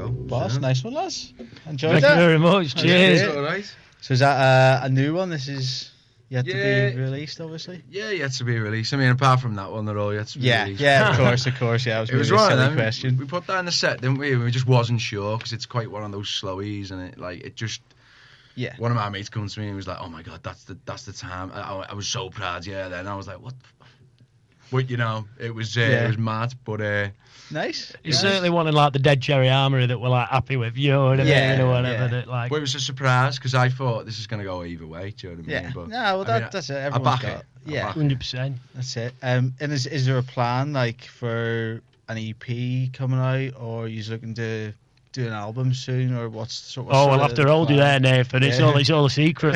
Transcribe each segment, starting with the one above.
go. Boss, nice one, lads. Enjoyed Thank that. you very much. Cheers. All right. So is that a new one? This is yet to be released, obviously. Yeah, yet to be released. I mean, apart from that one, they're all yet to be released. Yeah, of course. Yeah, It was one of them. Question. We put that in the set, didn't we? We just wasn't sure because it's quite one of those slowies, and it just. Yeah. One of my mates comes to me and was like, "Oh my god, that's the time." I was so proud. Yeah. Then I was like, "What?" But it was mad. But nice. You certainly wanted like the Dead Cherry Armory that we're like happy with, you know what I mean, or whatever. Yeah. That, like. Well, it was a surprise because I thought this is going to go either way. Do you know what I mean? Yeah. But, no, well, that's it. Everyone's got. Yeah. 100%. That's it. And is there a plan like for an EP coming out, or are you looking to do an album soon, or what's sort of? We'll have to hold you there, Nathan. It's all a secret.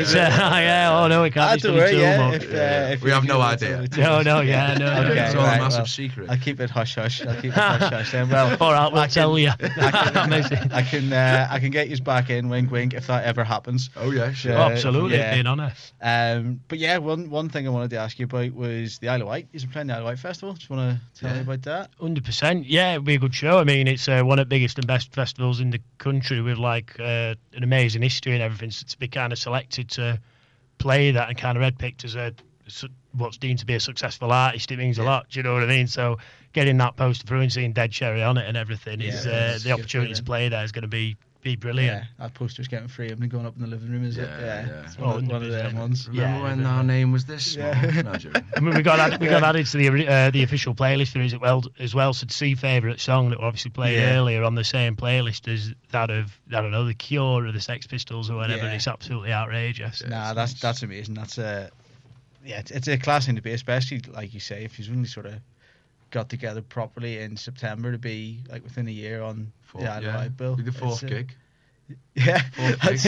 We can't be worry, too much. If we have no idea. No. Okay, it's all a massive well, secret. I'll keep it hush hush. Then. Well, all right, we'll tell you. I can get you back in, wink wink, if that ever happens. Oh yeah, sure. Absolutely, being honest. But yeah, one thing I wanted to ask you about was the Isle of Wight. You're playing the Isle of Wight Festival. Just want to tell me about that. 100%. Yeah, it'll be a good show. I mean, it's one of the biggest and best festivals in the country with like an amazing history and everything. So to be kind of selected to play that and kind of red picked as what's deemed to be a successful artist, it means a lot. Do you know what I mean? So getting that poster through and seeing Dead Cherry on it and everything is the opportunity to play there is going to be brilliant. Yeah, that poster's getting framed and going up in the living room, is it? Yeah. It's one of them ones. Remember when our name was this small? No, I mean, we got added to the official playlist for it as well. So to see favourite song that we obviously played earlier on the same playlist as that of, I don't know, The Cure or the Sex Pistols or whatever. It's absolutely outrageous. Nah, that's amazing. That's it's a class thing to be, especially like you say, if you've really sort of got together properly in September to be like within a year on the Isle of Wight bill. Be the fourth gig. Yeah, that's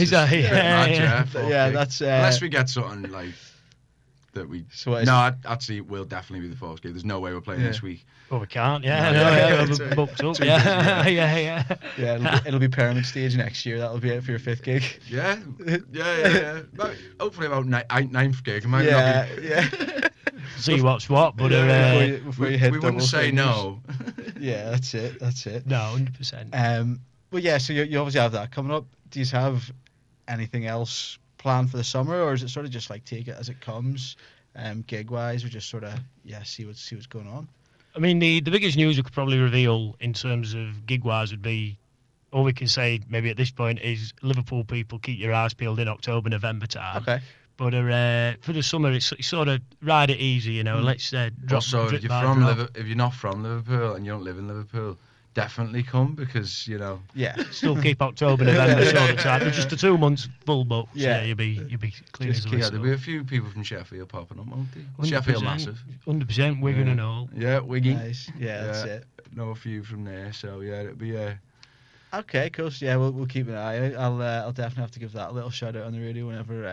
unless we get something like that we. Actually, we'll definitely be the fourth gig. There's no way we're playing this week. Well, we can't. We're booked up. Yeah. It'll be Pyramid Stage next year. That'll be it for your fifth gig. Yeah. Hopefully about ninth gig. Yeah. See what's what, but before you hit we wouldn't say no. Yeah, that's it. No, 100%. Well, yeah. So you obviously have that coming up. Do you have anything else planned for the summer, or is it sort of just like take it as it comes, gig wise, or just sort of see what's going on? I mean, the biggest news we could probably reveal in terms of gig wise would be, all we can say maybe at this point is Liverpool people, keep your eyes peeled in October, November time. Okay. But for the summer, it's sort of ride it easy, you know. Let's drop. Also, if you're not from Liverpool and you don't live in Liverpool, definitely come because still keep October, November sort of time. Just the 2 months full book. Yeah, you'll be clean as a whistle. There'll be a few people from Sheffield popping up, won't they? Sheffield massive. 100%, Wigan and all. Yeah, Wigan. Nice. Yeah, that's it. Know a few from there, so it'll be Okay, cool. So, yeah, we'll keep an eye out. I'll definitely have to give that a little shout out on the radio whenever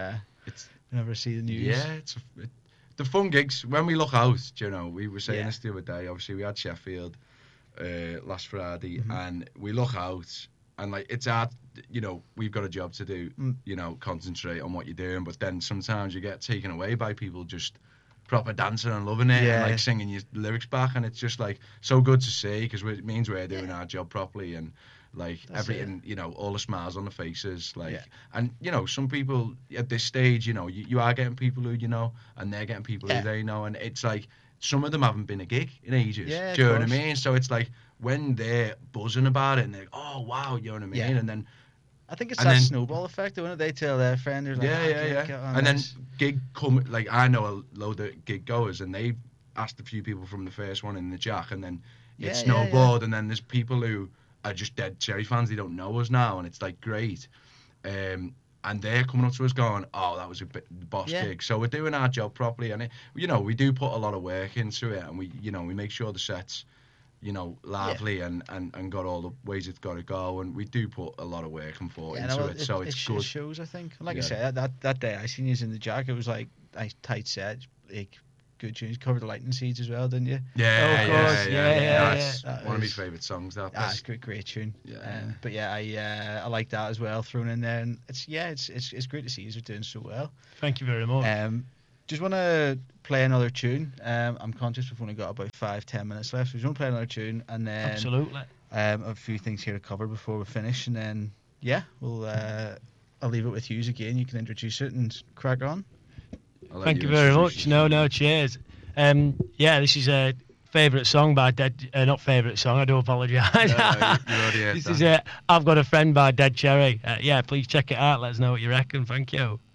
I see the news. Yeah, it's the fun gigs when we look out. We were saying this the other day. Obviously, we had Sheffield last Friday, and we look out, and like it's hard. We've got a job to do. Concentrate on what you're doing, but then sometimes you get taken away by people just proper dancing and loving it, and like singing your lyrics back, and it's just like so good to see because it means we're doing our job properly and. Like that's everything, all the smiles on the faces, and some people at this stage, you are getting people who and they're getting people who they know, and it's like some of them haven't been a gig in ages. Yeah, do you know what I mean? So it's like when they're buzzing about it and they're like, oh wow, you know what I mean? And then I think it's that snowball effect, when they tell their friend, they're like, and then gig come, like I know a load of gig goers, and they asked a few people from the first one in the Jack, and then it snowballed, and then there's people who are just dead Cherry fans. They don't know us now, and it's like great. And they're coming up to us going, "Oh, that was a boss gig." So we're doing our job properly, and we do put a lot of work into it, and we make sure the sets, lively and got all the ways it's got to go, and we do put a lot of work and thought into it. So it's good. It shows, I think. Like I said, that day I seen you in the Jack, it was like a tight set, like. Good tunes. Covered the Lightning Seeds as well, didn't you? Yeah, of course. Yeah. That's one of my favourite songs. That's a great tune. Yeah. But I like that as well thrown in there, and it's great to see you're doing so well. Thank you very much. just want to play another tune. I'm conscious we've only got about 5-10 minutes left. So we just want to play another tune, and then Absolutely. a few things here to cover before we finish, and then we'll I'll leave it with you again. You can introduce it and crack on. Thank you very much. No, cheers. This is a favourite song by Dead. Not favourite song. I do apologise. This is I've Got a Friend by Dead Cherry. Please check it out. Let us know what you reckon. Thank you.